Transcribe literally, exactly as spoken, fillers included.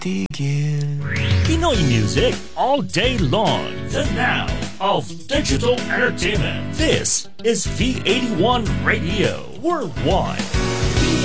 tigil. Pinoy music all day long. The now of digital entertainment. This is V eighty-one Radio Worldwide.